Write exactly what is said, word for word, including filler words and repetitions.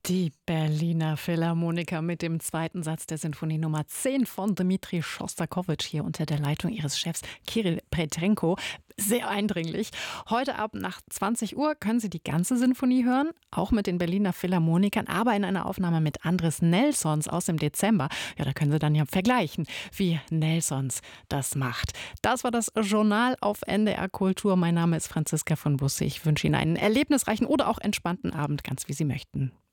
Die Berliner Philharmoniker mit dem zweiten Satz der Sinfonie Nummer zehn von Dmitri Schostakowitsch hier unter der Leitung ihres Chefs Kirill Petrenko. Sehr eindringlich. Heute Abend nach zwanzig Uhr können Sie die ganze Sinfonie hören, auch mit den Berliner Philharmonikern, aber in einer Aufnahme mit Andres Nelsons aus dem Dezember. Ja, da können Sie dann ja vergleichen, wie Nelsons das macht. Das war das Journal auf N D R Kultur. Mein Name ist Franziska von Busse. Ich wünsche Ihnen einen erlebnisreichen oder auch entspannten Abend, ganz wie Sie möchten.